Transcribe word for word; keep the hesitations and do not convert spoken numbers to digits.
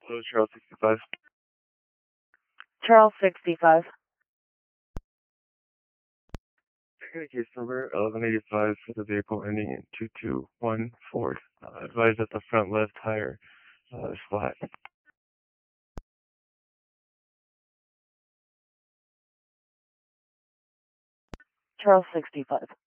Hello, Charles sixty-five. Charles sixty-five. I got a case number eleven eighty-five for the vehicle ending in two two one Ford. Uh, advised that the front left tire uh, is flat. Charles sixty-five.